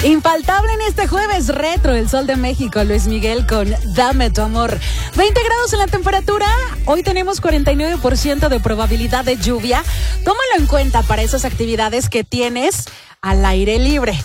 Infaltable en este jueves retro, el Sol de México, Luis Miguel con Dame tu amor. 20 grados en la temperatura, hoy tenemos 49% de probabilidad de lluvia. Tómalo en cuenta para esas actividades que tienes al aire libre.